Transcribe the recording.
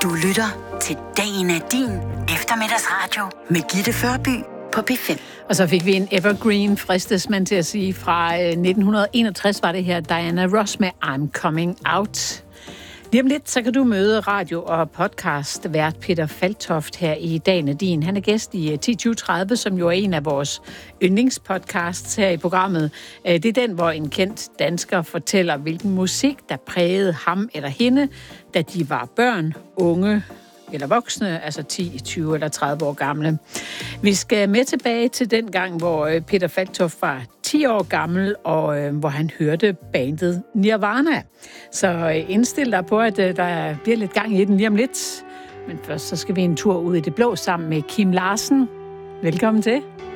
Du lytter til Dagen er din eftermiddagsradio med Gitte Førby på P5. Og så fik vi en evergreen, fristes man til at sige, fra 1961 var det her Diana Ross med I'm Coming Out. Lige om lidt, så kan du møde radio- og podcast-vært Peter Falktoft her i Dagen er din. Han er gæst i 10.20.30, som jo er en af vores yndlingspodcasts her i programmet. Det er den, hvor en kendt dansker fortæller, hvilken musik, der prægede ham eller hende, da de var børn, unge eller voksne, altså 10, 20 eller 30 år gamle. Vi skal med tilbage til den gang, hvor Peter Falktoft var 10 år gammel, og hvor han hørte bandet Nirvana. Så indstil dig på, at der bliver lidt gang i den lige om lidt. Men først så skal vi en tur ud i det blå sammen med Kim Larsen. Velkommen til.